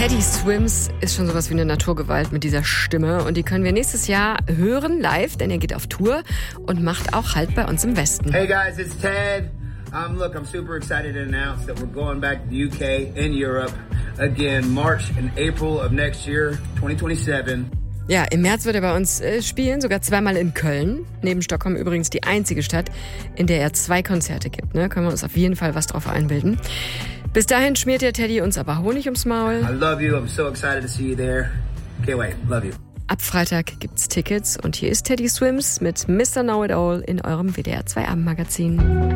Teddy Swims ist schon sowas wie eine Naturgewalt mit dieser Stimme. Und die können wir nächstes Jahr hören live, denn er geht auf Tour und macht auch Halt bei uns im Westen. Hey guys, it's Ted. Look, I'm super excited to announce that we're going back to the UK and Europe again, March and April of next year, 2027. Ja, im März wird er bei uns spielen, sogar zweimal in Köln. Neben Stockholm übrigens die einzige Stadt, in der er 2 Konzerte gibt. Ne? Können wir uns auf jeden Fall was drauf einbilden. Bis dahin schmiert der Teddy uns aber Honig ums Maul. I love you. I'm so excited to see you there. Can't wait. Love you. Ab Freitag gibt's Tickets und hier ist Teddy Swims mit Mr. Know-It-All in eurem WDR 2 Abendmagazin.